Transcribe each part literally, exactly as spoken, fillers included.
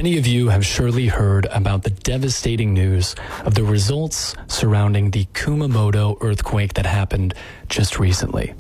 Many of you have surely heard about the devastating news of the results surrounding the Kumamoto earthquake that happened just recently.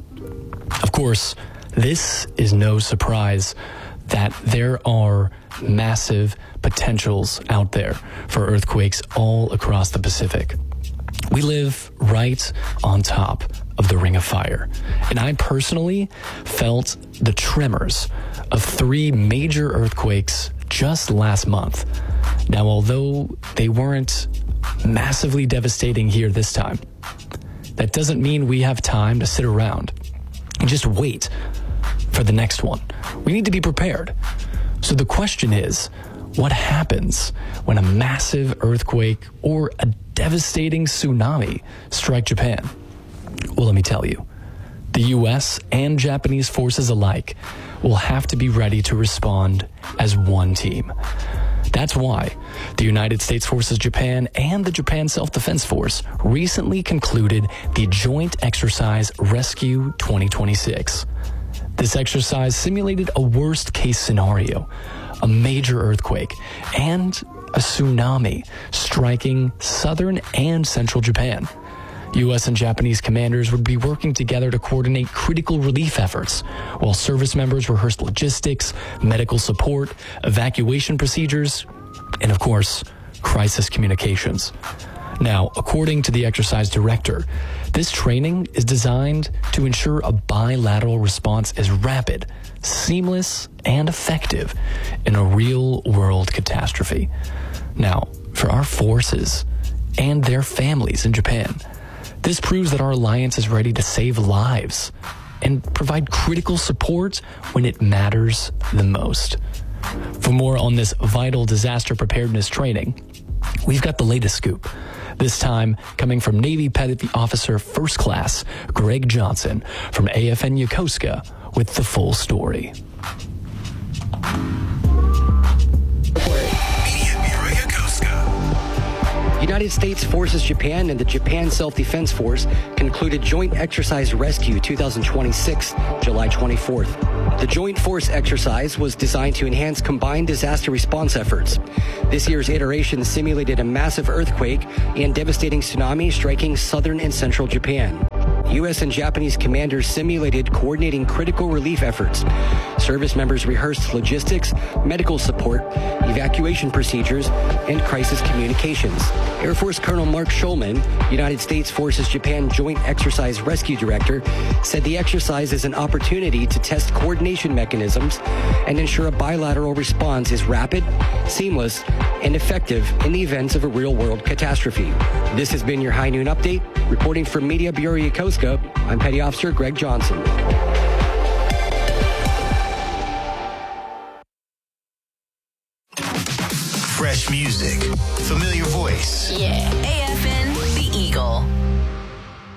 Of course, this is no surprise that there are massive potentials out there for earthquakes all across the Pacific. We live right on top of the Ring of Fire, and I personally felt the tremors of three major earthquakes just last month. Now, although they weren't massively devastating here this time, that doesn't mean we have time to sit around and just wait for the next one. We need to be prepared. So the question is, what happens when a massive earthquake or a devastating tsunami strike Japan? Well, let me tell you, the U S and Japanese forces alike will have to be ready to respond as one team. That's why the United States Forces Japan and the Japan Self-Defense Force recently concluded the Joint Exercise Rescue twenty twenty-six. This exercise simulated a worst-case scenario, a major earthquake, and a tsunami striking southern and central Japan. U S and Japanese commanders would be working together to coordinate critical relief efforts, while service members rehearsed logistics, medical support, evacuation procedures, and of course, crisis communications. Now, according to the exercise director, this training is designed to ensure a bilateral response is rapid, seamless, and effective in a real-world catastrophe. Now, for our forces and their families in Japan, this proves that our alliance is ready to save lives and provide critical support when it matters the most. For more on this vital disaster preparedness training, we've got the latest scoop. This time coming from Navy Petty Officer First Class Greg Johnson from A F N Yokosuka with the full story. United States Forces Japan and the Japan Self-Defense Force concluded Joint Exercise Rescue twenty twenty-six, July twenty-fourth. The Joint Force exercise was designed to enhance combined disaster response efforts. This year's iteration simulated a massive earthquake and devastating tsunami striking southern and central Japan. U S and Japanese commanders simulated coordinating critical relief efforts. Service members rehearsed logistics, medical support, evacuation procedures, and crisis communications. Air Force Colonel Mark Schulman, United States Forces Japan Joint Exercise Rescue Director, said the exercise is an opportunity to test coordination mechanisms and ensure a bilateral response is rapid, seamless, and effective in the event of a real-world catastrophe. This has been your High Noon Update. Reporting from Media Bureau Yokosuka, I'm Petty Officer Greg Johnson. Fresh music, familiar voice. Yeah. A F N, The Eagle.